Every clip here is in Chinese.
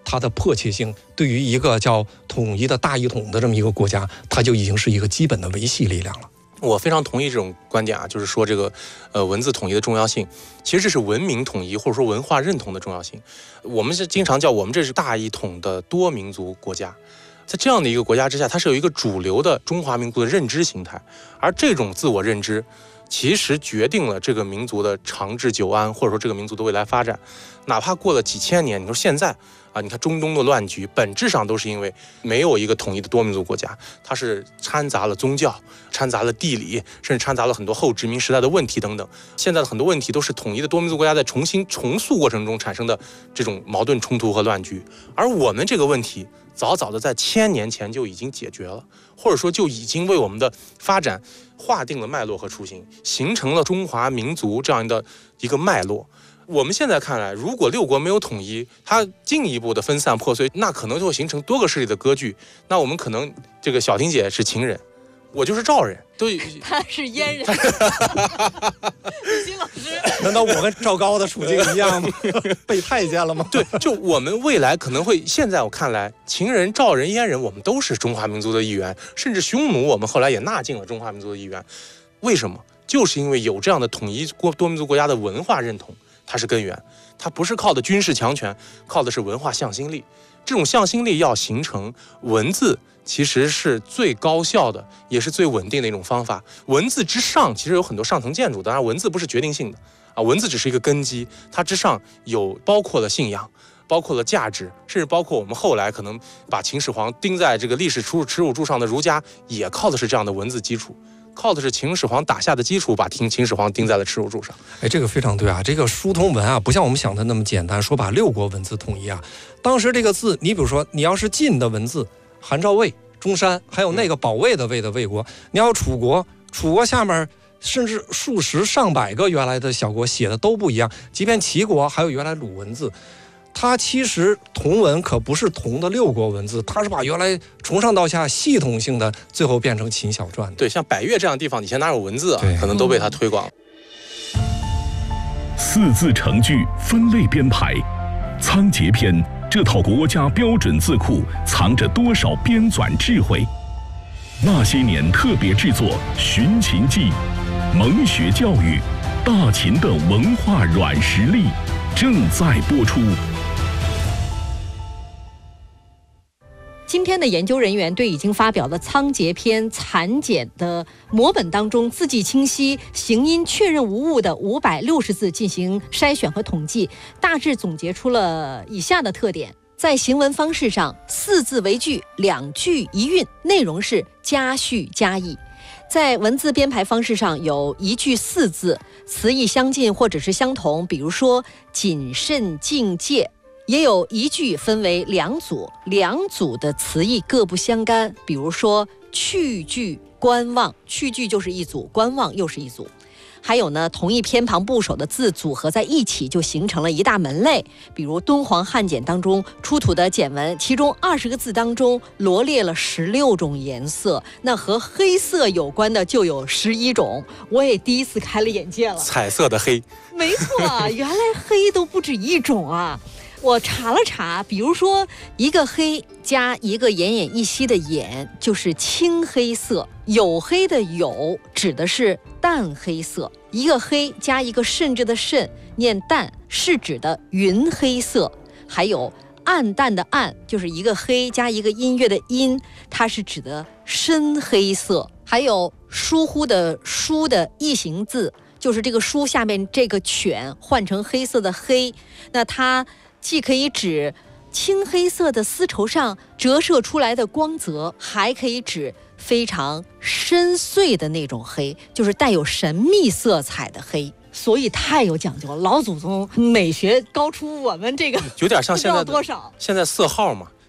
它的迫切性对于一个叫统一的大一统的这么一个国家，它就已经是一个基本的维系力量了。 我非常同意这种观点啊，就是说这个文字统一的重要性，其实这是文明统一或者说文化认同的重要性。我们是经常叫我们这是大一统的多民族国家，在这样的一个国家之下，它是有一个主流的中华民族的认知形态，而这种自我认知其实决定了这个民族的长治久安，或者说这个民族的未来发展。哪怕过了几千年，你说现在啊，你看中东的乱局，本质上都是因为没有一个统一的多民族国家，它是掺杂了宗教，掺杂了地理，甚至掺杂了很多后殖民时代的问题等等。现在的很多问题都是统一的多民族国家在重新重塑过程中产生的这种矛盾冲突和乱局。而我们这个问题早早的在1000年前就已经解决了，或者说就已经为我们的发展划定了脉络和雏形，形成了中华民族这样的一个脉络。我们现在看来，如果6国没有统一，它进一步的分散破碎，那可能就会形成多个势力的割据。那我们可能这个小婷姐是秦人，我就是赵人， 他是燕人。李欣老师， 难道我跟赵高的处境一样吗？被太监了吗？ 对，就我们未来可能会，现在我看来，秦人、赵人、燕人，我们都是中华民族的一员，甚至匈奴我们后来也纳进了中华民族的一员。为什么？就是因为有这样的统一多民族国家的文化认同。它是根源，它不是靠的军事强权，靠的是文化向心力。这种向心力要形成，文字其实是最高效的，也是最稳定的一种方法。文字之上其实有很多上层建筑，当然文字不是决定性的啊，文字只是一个根基，它之上有包括了信仰，包括了价值，甚至包括我们后来可能把秦始皇钉在这个历史耻辱柱上的儒家，也靠的是这样的文字基础。靠的是秦始皇打下的基础，把秦始皇钉在了耻辱柱上。 这个非常对啊！这个书同文啊，不像我们想的那么简单，说把6国文字统一啊。当时这个字，你比如说，你要是晋的文字，韩赵魏、中山，还有那个保卫的魏的魏国，你要楚国，楚国下面甚至数十上百个原来的小国写的都不一样，即便齐国还有原来鲁文字。它其实同文可不是同的6国文字，它是把原来从上到下系统性的最后变成秦小篆。 对，像百越这样的地方以前哪有文字啊，可能都被它推广。 4字成句分类编排，仓颉篇这套国家标准字库藏着多少编纂智慧？那些年特别制作《寻秦记》，蒙学教育，大秦的文化软实力正在播出。 今天的研究人员对已经发表的仓颉篇残简的摹本当中字迹清晰、形音确认无误的560字进行筛选和统计，大致总结出了以下的特点。在行文方式上，4字为句，2句一韵，内容是加叙加意。在文字编排方式上，有1句4字，词义相近或者是相同，比如说谨慎境界。也有1句分为2组，2组的词义各不相干，比如说去句观望，去句就是一组，观望又是一组。还有呢，同一偏旁部首的字组合在一起，就形成了一大门类。比如敦煌汉简当中出土的简文，其中20个字当中罗列了16种颜色，那和黑色有关的就有11种。我也第一次开了眼界了， 彩色的黑， 没错，原来黑都不止一种啊。我查了查，比如说一个黑加一个奄奄一息的奄，就是青黑色；黝黑的黝指的是淡黑色；一个黑加一个甚至的甚，念淡，是指的云黑色。还有暗淡的暗，就是一个黑加一个音乐的音，它是指的深黑色。还有疏忽的疏的异形字，就是这个疏下面这个犬换成黑色的黑，那它既可以指青黑色的丝绸上折射出来的光泽，还可以指非常深邃的那种黑，就是带有神秘色彩的黑。所以太有讲究，老祖宗美学高出我们这个有点像现在多少现在色号嘛。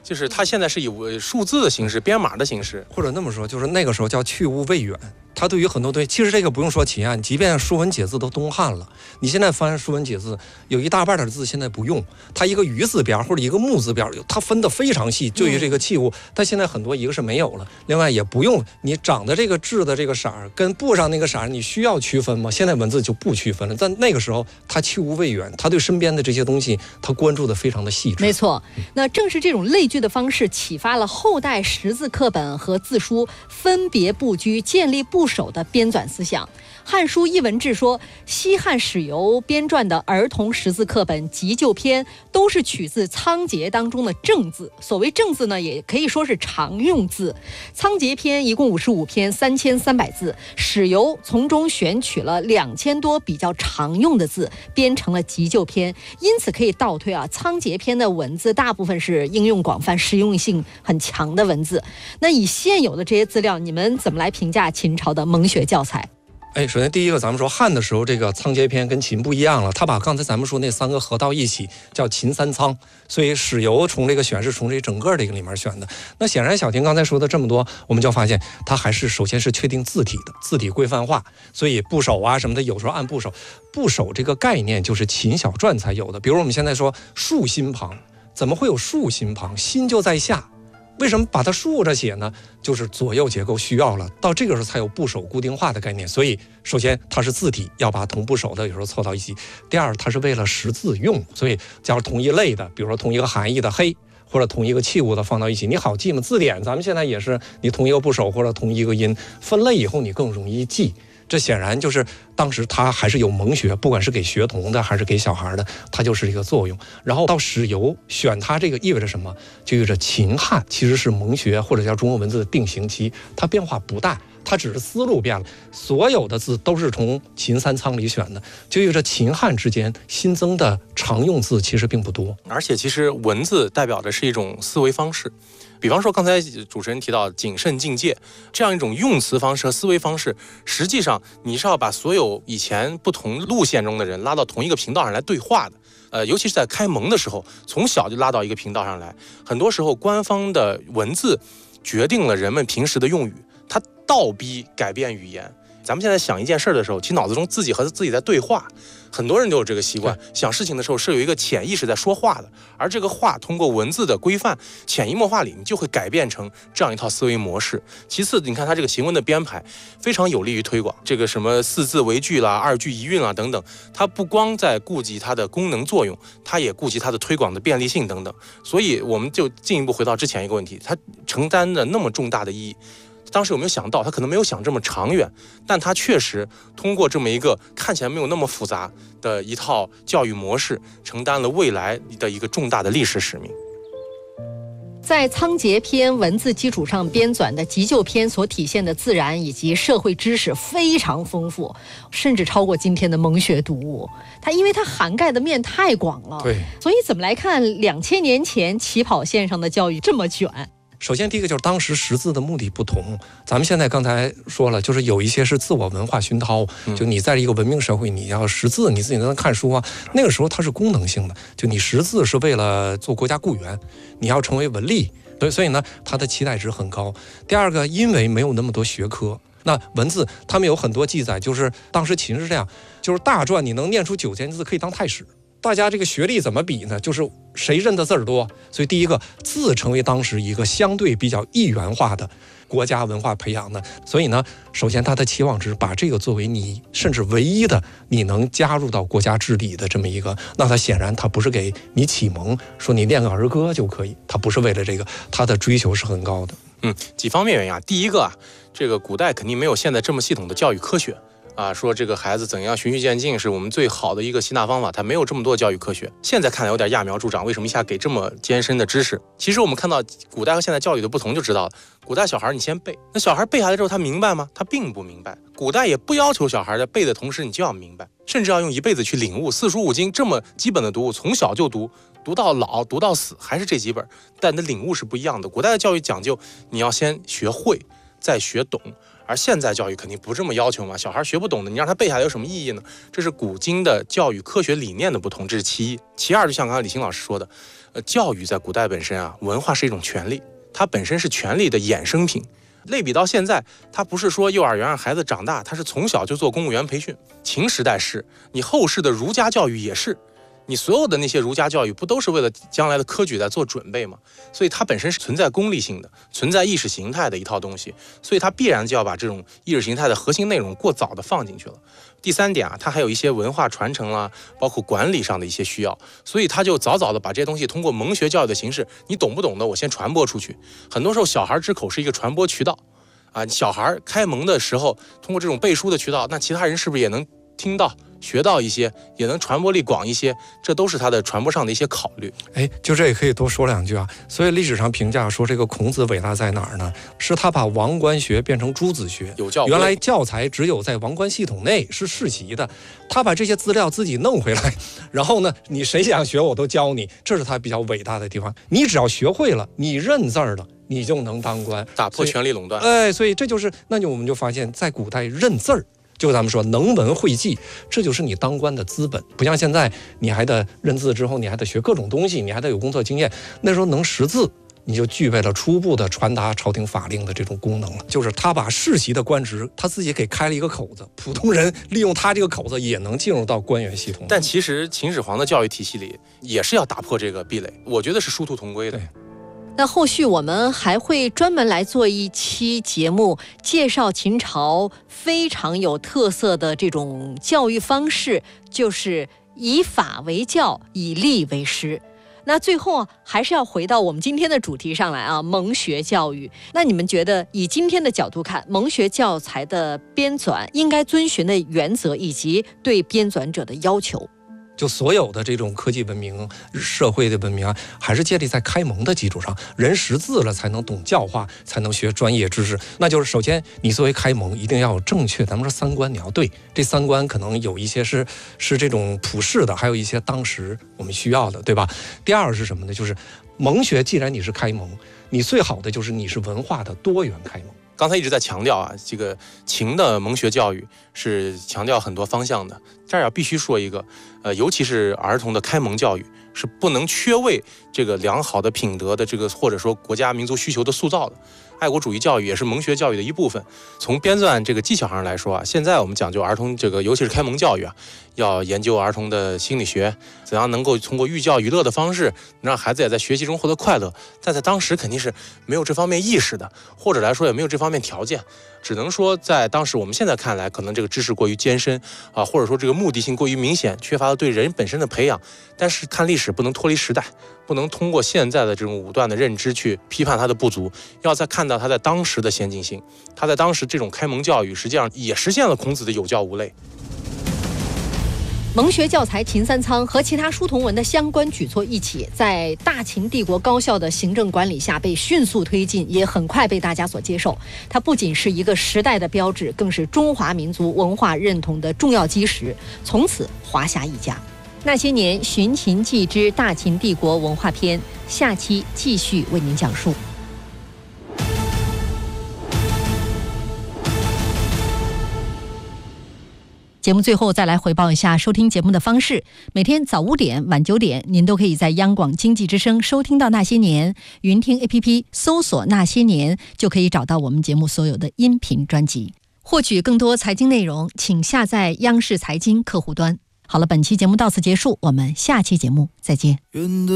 就是它现在是以数字的形式、编码的形式， 或者那么说，就是那个时候叫去物未远。它对于很多东西，其实这个不用说起啊，即便《说文解字》都东汉了，你现在翻《说文解字》，有一大半的字现在不用，它一个鱼字边或者一个木字边，它分得非常细。对于这个器物，它现在很多一个是没有了，另外也不用你长的这个痣的这个色儿跟布上那个色儿，你需要区分吗？现在文字就不区分了。但那个时候它去物未远，它对身边的这些东西，它关注的非常的细致。 没错，那正是这种类聚的方式，启发了后代识字课本和字书分别布局、建立部首的编纂思想。《汉书艺文志》说，西汉史游编撰的儿童识字课本急救篇都是取自仓颉当中的正字。所谓正字呢，也可以说是常用字。仓颉篇一共55篇，3300字，史游从中选取了2000多比较常用的字，编成了急救篇。因此可以倒推啊，仓颉篇的文字大部分是应用广泛、实用性很强的文字。那以现有的这些资料，你们怎么来评价秦朝的蒙学教材？ 首先第一个，咱们说汉的时候，这个仓颉篇跟秦不一样了，他把刚才咱们说那3个合到一起，叫秦三仓，所以史游从这个选是从这整个这个里面选的。那显然小婷刚才说的这么多，我们就发现他还是首先是确定字体的，字体规范化，所以部首啊什么的，有时候按部首。部首这个概念就是秦小篆才有的，比如我们现在说竖心旁，怎么会有竖心旁？心就在下。为什么把它竖着写呢？就是左右结构需要了，到这个时候才有部首固定化的概念。所以首先它是字体，要把同部首的有时候凑到一起。第二，它是为了识字用，所以假如同一类的，比如说同一个含义的黑，或者同一个器物的放到一起，你好记吗？字典咱们现在也是，你同一个部首或者同一个音分类以后，你更容易记。这显然就是当时他还是有蒙学，不管是给学童的还是给小孩的，它就是这个作用。然后到史游选它这个意味着什么？就意味着秦汉其实是蒙学或者叫中国文字的定型期，它变化不大，它只是思路变了，所有的字都是从秦三仓里选的，就意味着秦汉之间新增的常用字其实并不多。 而且其实文字代表的是一种思维方式。比方说刚才主持人提到谨慎境界这样一种用词方式和思维方式，实际上你是要把所有以前不同路线中的人拉到同一个频道上来对话的。尤其是在开蒙的时候，从小就拉到一个频道上来。很多时候官方的文字决定了人们平时的用语，它倒逼改变语言。咱们现在想一件事的时候，其实脑子中自己和自己在对话，很多人都有这个习惯。想事情的时候是有一个潜意识在说话的，而这个话通过文字的规范，潜移默化里你就会改变成这样一套思维模式。其次，你看它这个行文的编排非常有利于推广，这个什么4字为句啦、2句一韵啦等等，它不光在顾及它的功能作用，它也顾及它的推广的便利性等等。所以我们就进一步回到之前一个问题，它承担的那么重大的意义。当时有没有想到，他可能没有想这么长远，但他确实通过这么一个看起来没有那么复杂的一套教育模式，承担了未来的一个重大的历史使命。 在仓颉篇文字基础上编纂的急救篇所体现的自然以及社会知识非常丰富，甚至超过今天的蒙学读物。因为它涵盖的面太广了， 对， 所以怎么来看2000年前起跑线上的教育这么卷？ 首先第一个就是当时识字的目的不同，咱们现在刚才说了，就是有一些是自我文化熏陶，就你在一个文明社会，你要识字，你自己能看书啊。那个时候它是功能性的，就你识字是为了做国家雇员，你要成为文吏，所以呢，它的期待值很高。第二个，因为没有那么多学科，那文字他们有很多记载，就是当时秦是这样，就是大篆你能念出9000字可以当太史。大家这个学历怎么比呢？就是谁认的字儿多。所以第一个，字成为当时一个相对比较一元化的国家文化培养的。所以呢，首先他的期望值把这个作为你甚至唯一的你能加入到国家治理的这么一个，那他显然他不是给你启蒙，说你念个儿歌就可以，他不是为了这个，他的追求是很高的。 几方面原因啊。第一个这个古代肯定没有现在这么系统的教育科学。说这个孩子怎样循序渐进是我们最好的一个吸纳方法，它没有这么多教育科学。现在看来有点揠苗助长，为什么一下给这么艰深的知识？其实我们看到古代和现在教育的不同就知道了。古代小孩你先背，那小孩背下来之后他明白吗？他并不明白。古代也不要求小孩在背的同时你就要明白，甚至要用一辈子去领悟四书五经这么基本的读物，从小就读到老，读到死，还是这几本，但你的领悟是不一样的。古代的教育讲究你要先学会， 再学懂。而现在教育肯定不这么要求嘛，小孩学不懂的，你让他背下来有什么意义呢？这是古今的教育科学理念的不同，这是其一。其二，就像刚才李欣老师说的，教育在古代本身啊，文化是一种权利，它本身是权利的衍生品。类比到现在，它不是说幼儿园让孩子长大，他是从小就做公务员培训。秦时代是，你后世的儒家教育也是。你所有的那些儒家教育不都是为了将来的科举在做准备吗？所以它本身是存在功利性的，存在意识形态的一套东西，所以它必然就要把这种意识形态的核心内容过早的放进去了。第三点啊，它还有一些文化传承啦，包括管理上的一些需要，所以它就早早的把这些东西通过蒙学教育的形式，你懂不懂的我先传播出去。很多时候小孩之口是一个传播渠道啊，小孩开蒙的时候通过这种背书的渠道，那其他人是不是也能听到学到一些，也能传播力广一些，这都是它的传播上的一些考虑。 就这也可以多说两句啊。所以历史上评价说这个孔子伟大在哪儿呢？是他把王官学变成诸子学， 有教无类。 原来教材只有在王官系统内是世袭的，他把这些资料自己弄回来，然后呢，你谁想学我都教你，这是他比较伟大的地方。你只要学会了，你认字儿了，你就能当官， 打破权力垄断。 所以这就是，我们就发现，在古代认字儿。就咱们说能文会记，这就是你当官的资本。不像现在，你还得认字之后，你还得学各种东西，你还得有工作经验。那时候能识字，你就具备了初步的传达朝廷法令的这种功能了。就是他把世袭的官职，他自己给开了一个口子，普通人利用他这个口子也能进入到官员系统。 但其实秦始皇的教育体系里也是要打破这个壁垒，我觉得是殊途同归的。 那后续我们还会专门来做一期节目，介绍秦朝非常有特色的这种教育方式，就是以法为教，以吏为师。那最后还是要回到我们今天的主题上来啊，蒙学教育。那你们觉得以今天的角度看，蒙学教材的编纂应该遵循的原则以及对编纂者的要求？ 就所有的这种科技文明、社会的文明啊，还是建立在开蒙的基础上。人识字了，才能懂教化，才能学专业知识。那就是首先，你作为开蒙，一定要有正确。咱们说三观，你要对。这三观可能有一些是这种普世的，还有一些当时我们需要的，对吧？第二是什么呢？就是蒙学，既然你是开蒙，你最好的就是你是文化的多元开蒙。 刚才一直在强调啊，这个秦的蒙学教育是强调很多方向的。这儿要必须说一个，尤其是儿童的开蒙教育是不能缺位这个良好的品德的这个，或者说国家民族需求的塑造的。爱国主义教育也是蒙学教育的一部分。从编纂这个技巧上来说啊，现在我们讲究儿童这个，尤其是开蒙教育啊，要研究儿童的心理学，怎样能够通过寓教于乐的方式，让孩子也在学习中获得快乐。但在当时肯定是没有这方面意识的，或者来说也没有这方面条件。只能说在当时我们现在看来，可能这个知识过于艰深啊，或者说这个目的性过于明显，缺乏了对人本身的培养。但是看历史不能脱离时代，不能通过现在的这种武断的认知去批判它的不足，要再看到它在当时的先进性。它在当时这种开蒙教育实际上也实现了孔子的有教无类。 蒙学教材秦三仓和其他书同文的相关举措一起，在大秦帝国高效的行政管理下被迅速推进，也很快被大家所接受。它不仅是一个时代的标志，更是中华民族文化认同的重要基石，从此华夏一家。那些年寻秦记之大秦帝国文化篇，下期继续为您讲述。节目最后再来回报一下收听节目的方式。每天早5点、晚9点，您都可以在央广经济之声收听到那些年。云听 APP 搜索那些年，就可以找到我们节目所有的音频专辑。获取更多财经内容，请下载央视财经客户端。好了，本期节目到此结束，我们下期节目再见。